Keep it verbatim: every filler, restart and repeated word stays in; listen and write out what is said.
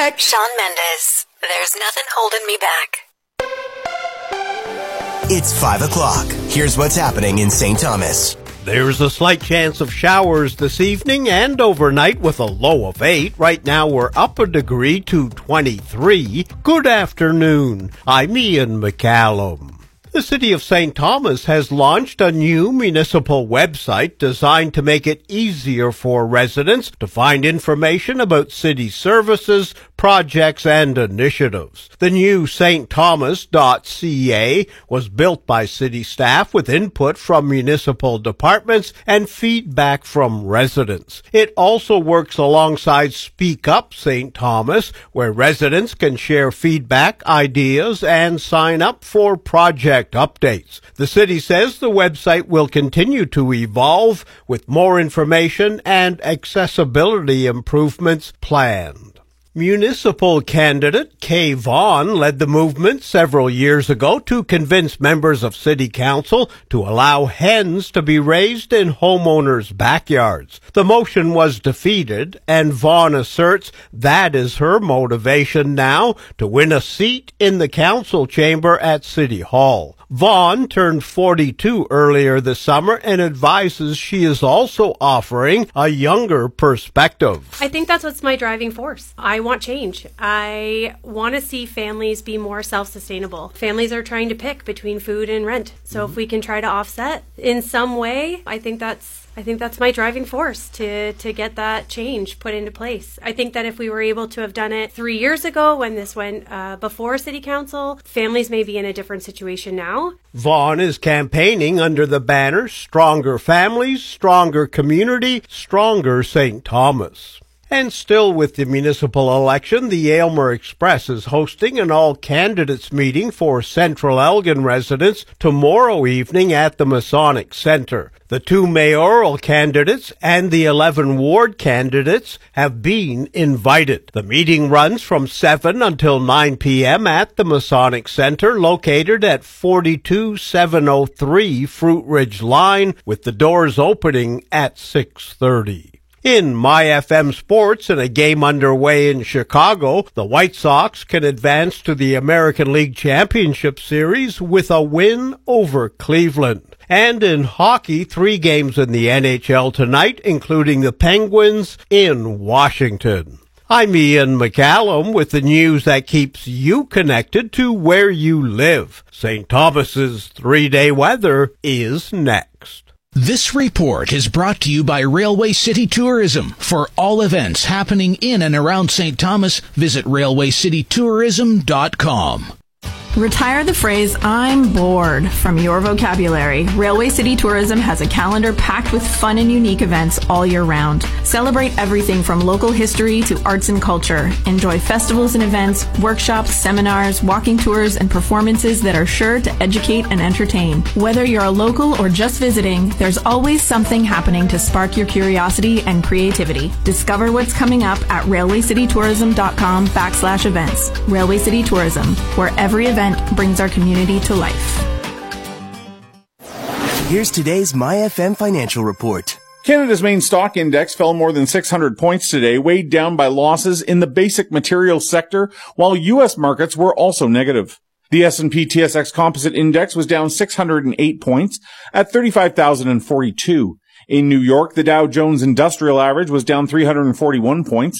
Shawn Mendes. There's nothing holding me back. It's five o'clock. Here's what's happening in Saint Thomas. There's a slight chance of showers this evening and overnight with a low of eight. Right now we're up a degree to twenty-three. Good afternoon. I'm Ian McCallum. The City of Saint Thomas has launched a new municipal website designed to make it easier for residents to find information about city services, projects, and initiatives. The new st thomas dot c a was built by city staff with input from municipal departments and feedback from residents. It also works alongside Speak Up Saint Thomas, where residents can share feedback, ideas, and sign up for projects updates. The city says the website will continue to evolve with more information and accessibility improvements planned. Municipal candidate Kay Vaughn led the movement several years ago to convince members of City Council to allow hens to be raised in homeowners' backyards. The motion was defeated, and Vaughn asserts that is her motivation now to win a seat in the council chamber at City Hall. Vaughn turned forty-two earlier this summer and advises she is also offering a younger perspective. I think that's what's my driving force. I want change. I want to see families be more self-sustainable. Families are trying to pick between food and rent. So mm-hmm. if we can try to offset in some way, I think that's I think that's my driving force to, to get that change put into place. I think that if we were able to have done it three years ago when this went uh, before City Council, families may be in a different situation now. Vaughn is campaigning under the banner Stronger Families, Stronger Community, Stronger Saint Thomas. And still with the municipal election, the Aylmer Express is hosting an all-candidates meeting for Central Elgin residents tomorrow evening at the Masonic Centre. The two mayoral candidates and the eleven ward candidates have been invited. The meeting runs from seven until nine p.m. at the Masonic Centre, located at forty-two seven oh three Fruit Ridge Line, with the doors opening at six thirty. In My F M Sports, in a game underway in Chicago, the White Sox can advance to the American League Championship Series with a win over Cleveland. And in hockey, three games in the N H L tonight, including the Penguins in Washington. I'm Ian McCallum with the news that keeps you connected to where you live. Saint Thomas's three-day weather is next. This report is brought to you by Railway City Tourism. For all events happening in and around Saint Thomas, visit railway city tourism dot com. Retire the phrase, "I'm bored," from your vocabulary. Railway City Tourism has a calendar packed with fun and unique events all year round. Celebrate everything from local history to arts and culture. Enjoy festivals and events, workshops, seminars, walking tours, and performances that are sure to educate and entertain. Whether you're a local or just visiting, there's always something happening to spark your curiosity and creativity. Discover what's coming up at railway city tourism dot com backslash events. Railway City Tourism, where every event brings our community to life. Here's today's My F M financial report. Canada's main stock index fell more than six hundred points today, weighed down by losses in the basic materials sector, while U S markets were also negative. The S and P T S X Composite Index was down six hundred eight points at thirty-five thousand forty-two. In New York, the Dow Jones Industrial Average was down three hundred forty-one points